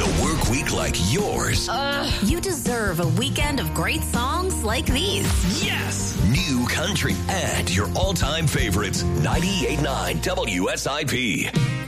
a work week like yours. You deserve a weekend of great songs like these. Yes! New country and your all-time favorites. 98.9 WSIP.